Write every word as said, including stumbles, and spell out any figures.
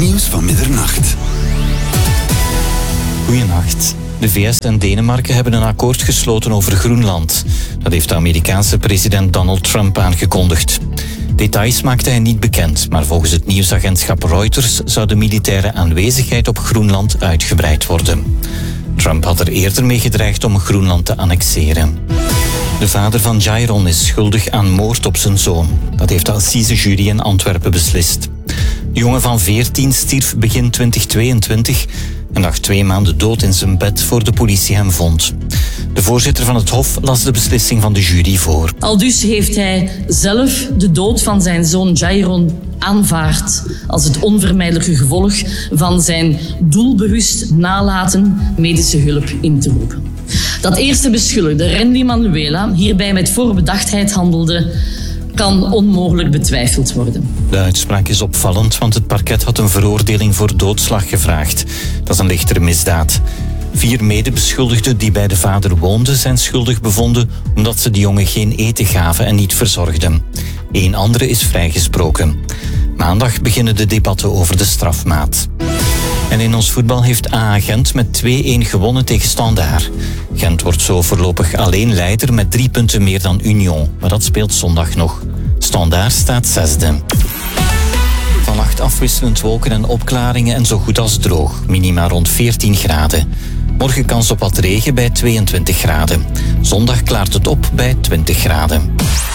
nieuws van middernacht. Goedenacht. De V S en Denemarken hebben een akkoord gesloten over Groenland. Dat heeft de Amerikaanse president Donald Trump aangekondigd. Details maakte hij niet bekend, maar volgens het nieuwsagentschap Reuters zou de militaire aanwezigheid op Groenland uitgebreid worden. Trump had er eerder mee gedreigd om Groenland te annexeren. De vader van Jairon is schuldig aan moord op zijn zoon. Dat heeft de assisejury in Antwerpen beslist. De jongen van veertien stierf begin twintig tweeëntwintig en lag twee maanden dood in zijn bed voor de politie hem vond. De voorzitter van het Hof las de beslissing van de jury voor. Aldus heeft hij zelf de dood van zijn zoon Jairon aanvaard als het onvermijdelijke gevolg van zijn doelbewust nalaten medische hulp in te roepen. Dat eerste beschuldigde, Randy Manuela, hierbij met voorbedachtheid handelde, kan onmogelijk betwijfeld worden. De uitspraak is opvallend, want het parket had een veroordeling voor doodslag gevraagd. Dat is een lichtere misdaad. Vier medebeschuldigden die bij de vader woonden zijn schuldig bevonden omdat ze de jongen geen eten gaven en niet verzorgden. Eén andere is vrijgesproken. Maandag beginnen de debatten over de strafmaat. En in ons voetbal heeft A A Gent met twee-een gewonnen tegen Standaard. Gent wordt zo voorlopig alleen leider met drie punten meer dan Union. Maar dat speelt zondag nog. Standaard staat zesde. Vannacht afwisselend wolken en opklaringen en zo goed als droog. Minima rond veertien graden. Morgen kans op wat regen bij tweeëntwintig graden. Zondag klaart het op bij twintig graden.